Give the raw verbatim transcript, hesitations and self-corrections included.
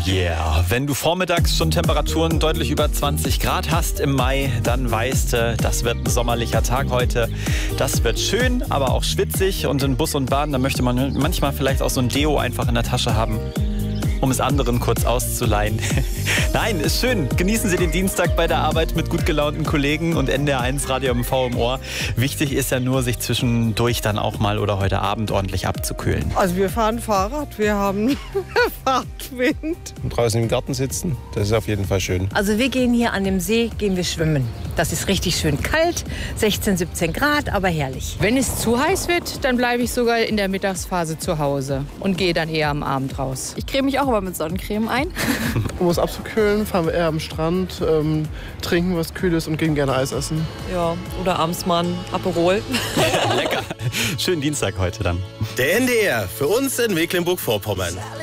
Yeah, wenn du vormittags schon Temperaturen deutlich über zwanzig Grad hast im Mai, dann weißt du, das wird ein sommerlicher Tag heute. Das wird schön, aber auch schwitzig, und in Bus und Bahn, da möchte man manchmal vielleicht auch so ein Deo einfach in der Tasche haben, um es anderen kurz auszuleihen. Nein, ist schön. Genießen Sie den Dienstag bei der Arbeit mit gut gelaunten Kollegen und N D R eins Radio M V im Ohr. Wichtig ist ja nur, sich zwischendurch dann auch mal oder heute Abend ordentlich abzukühlen. Also wir fahren Fahrrad, wir haben Fahrtwind. Und draußen im Garten sitzen, das ist auf jeden Fall schön. Also wir gehen hier an dem See, gehen wir schwimmen. Das ist richtig schön kalt, sechzehn, siebzehn Grad, aber herrlich. Wenn es zu heiß wird, dann bleibe ich sogar in der Mittagsphase zu Hause und gehe dann eher am Abend raus. Ich creme mich auch immer mit Sonnencreme ein. Um es abzukühlen, fahren wir eher am Strand, ähm, trinken was Kühles und gehen gerne Eis essen. Ja, oder abends mal ein Aperol. Lecker. Schönen Dienstag heute dann. Der N D R, für uns in Mecklenburg-Vorpommern.